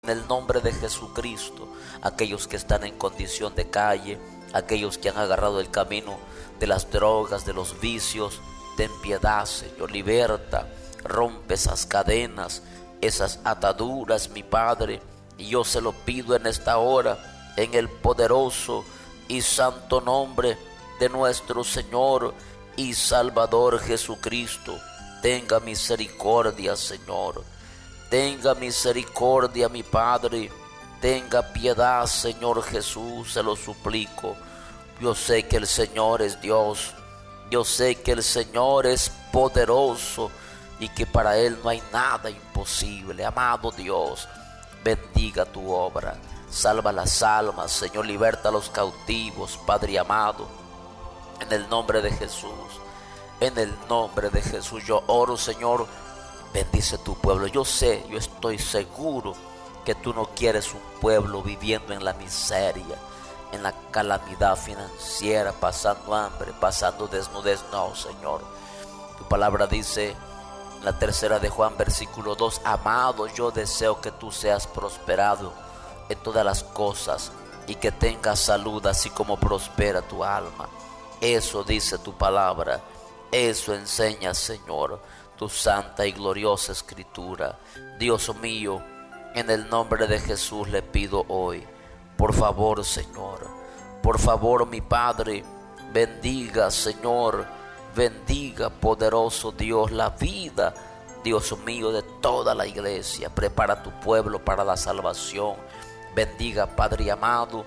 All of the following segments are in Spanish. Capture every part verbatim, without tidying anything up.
En el nombre de Jesucristo, aquellos que están en condición de calle, aquellos que han agarrado el camino de las drogas, de los vicios, ten piedad, Señor, liberta, rompe esas cadenas, esas ataduras, mi Padre, y yo se lo pido en esta hora, en el poderoso y santo nombre de nuestro Señor y Salvador Jesucristo. Tenga misericordia, Señor. Tenga misericordia, mi Padre. Tenga piedad, Señor Jesús, se lo suplico. Yo sé que el Señor es Dios. Yo sé que el Señor es poderoso y que para Él no hay nada imposible. Amado Dios, bendiga tu obra. Salva las almas, Señor, liberta a los cautivos, Padre amado. En el nombre de Jesús, en el nombre de Jesús, yo oro, Señor. Bendice tu pueblo. Yo sé, yo estoy seguro que tú no quieres un pueblo viviendo en la miseria, en la calamidad financiera, pasando hambre, pasando desnudez. No, Señor. Tu palabra dice en la tercera de Juan, versículo dos: amado, yo deseo que tú seas prosperado en todas las cosas y que tengas salud, así como prospera tu alma. Eso dice tu palabra. Eso enseña, Señor, tu santa y gloriosa escritura. Dios mío, en el nombre de Jesús le pido hoy, por favor, Señor, por favor, mi Padre, bendiga, Señor, bendiga, poderoso Dios, la vida, Dios mío, de toda la iglesia. Prepara tu pueblo para la salvación. Bendiga, Padre amado,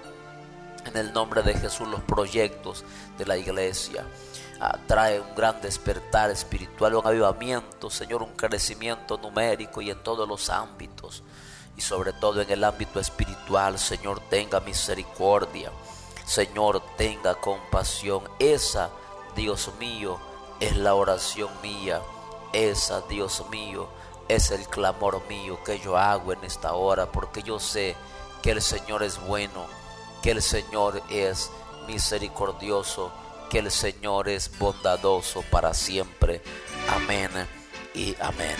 en el nombre de Jesús, los proyectos de la iglesia. Trae un gran despertar espiritual, un avivamiento, Señor, un crecimiento numérico y en todos los ámbitos, y sobre todo en el ámbito espiritual. Señor, tenga misericordia, Señor, tenga compasión. Esa, Dios mío, es la oración mía. Esa, Dios mío, es el clamor mío que yo hago en esta hora, porque yo sé que el Señor es bueno, que el Señor es misericordioso, que el Señor es bondadoso para siempre. Amén y amén.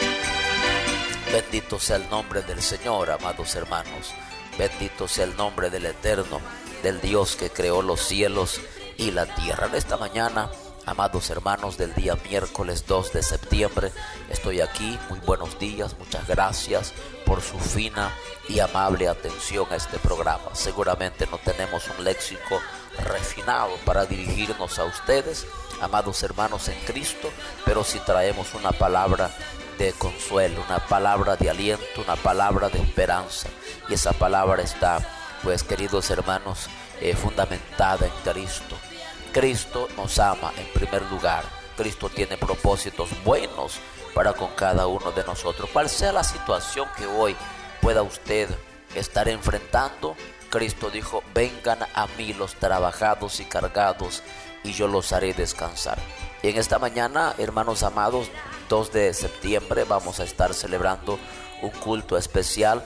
Bendito sea el nombre del Señor, amados hermanos. Bendito sea el nombre del Eterno, del Dios que creó los cielos y la tierra. En esta mañana, amados hermanos, del día miércoles dos de septiembre, estoy aquí. Muy buenos días, muchas gracias por su fina y amable atención a este programa. Seguramente no tenemos un léxico refinado para dirigirnos a ustedes, amados hermanos en Cristo, pero sí traemos una palabra de consuelo, una palabra de aliento, una palabra de esperanza. Y esa palabra está, pues, queridos hermanos, eh, fundamentada en Cristo. Cristo nos ama en primer lugar. Cristo tiene propósitos buenos para con cada uno de nosotros. Cual sea la situación que hoy pueda usted estar enfrentando, Cristo dijo: vengan a mí los trabajados y cargados, y yo los haré descansar. Y en esta mañana, hermanos amados, dos de septiembre, vamos a estar celebrando un culto especial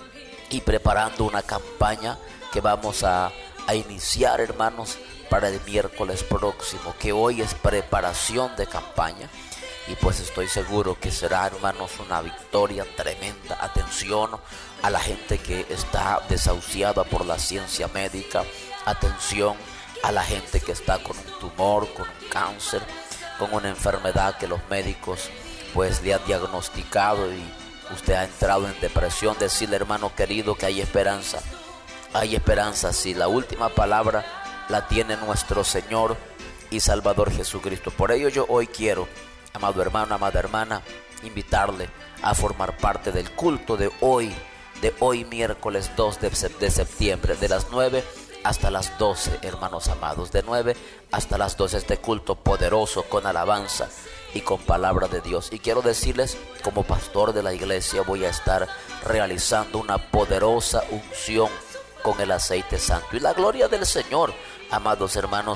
y preparando una campaña que vamos a, a iniciar, hermanos, para el miércoles próximo, que hoy es preparación de campaña. Y pues estoy seguro que será, hermanos, una victoria tremenda. Atención a la gente que está desahuciada por la ciencia médica. Atención a la gente que está con un tumor, con un cáncer, con una enfermedad que los médicos pues le han diagnosticado y usted ha entrado en depresión. Decirle, hermano querido, que hay esperanza. Hay esperanza, si la última palabra la tiene nuestro Señor y Salvador Jesucristo. Por ello yo hoy quiero, amado hermano, amada hermana, invitarle a formar parte del culto de hoy, de hoy miércoles dos de septiembre, de las nueve hasta las doce, hermanos amados, de nueve hasta las doce, este culto poderoso con alabanza y con palabra de Dios. Y quiero decirles, como pastor de la iglesia, voy a estar realizando una poderosa unción con el aceite santo, y la gloria del Señor, amados hermanos,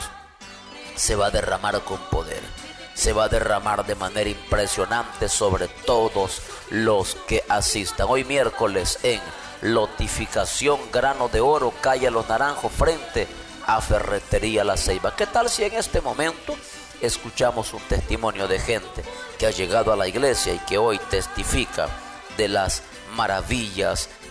se va a derramar con poder. Se va a derramar de manera impresionante sobre todos los que asistan. Hoy miércoles en Lotificación Grano de Oro, calle Los Naranjos, frente a Ferretería La Ceiba. ¿Qué tal si en este momento escuchamos un testimonio de gente que ha llegado a la iglesia y que hoy testifica de las maravillas